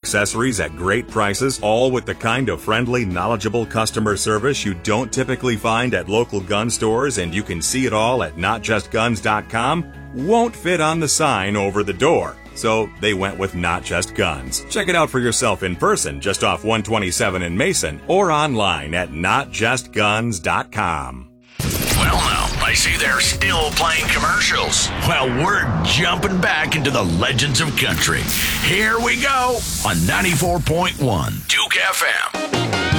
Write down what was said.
accessories at great prices, all with the kind of friendly, knowledgeable customer service you don't typically find at local gun stores, and you can see it all at NotJustGuns.com, won't fit on the sign over the door. So they went with Not Just Guns. Check it out for yourself in person, just off 127 in Mason, or online at NotJustGuns.com. Well, now, I see they're still playing commercials. Well, we're jumping back into the legends of country. Here we go on 94.1 Duke FM.